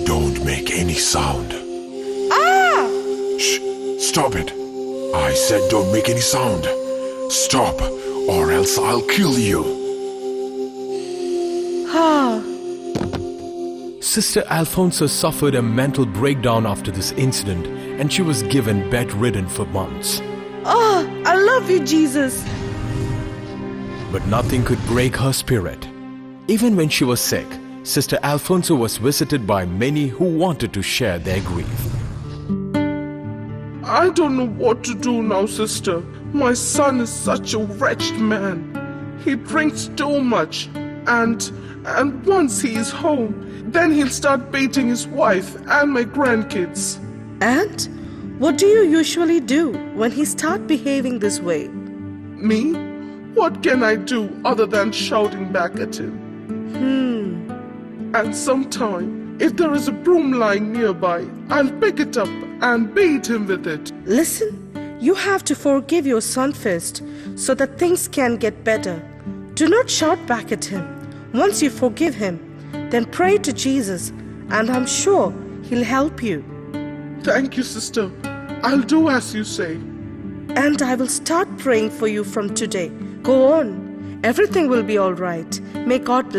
Don't make any sound. Ah! Shh! Stop it! I said don't make any sound. Stop, or else I'll kill you. Ah. Sister Alfonso suffered a mental breakdown after this incident, and she was given bedridden for months. Oh, I love you, Jesus. But nothing could break her spirit. Even when she was sick, Sister Alfonso was visited by many who wanted to share their grief. I don't know what to do now, sister. My son is such a wretched man. He drinks too much, and once he is home, then he'll start beating his wife and my grandkids. And what do you usually do when he starts behaving this way? Me? What can I do other than shouting back at him? And sometime, if there is a broom lying nearby, I'll pick it up and beat him with it. Listen, you have to forgive your son first so that things can get better. Do not shout back at him. Once you forgive him, then pray to Jesus, and I'm sure he'll help you. Thank you, sister. I'll do as you say. And I will start praying for you from today. Go on. Everything will be all right. May God bless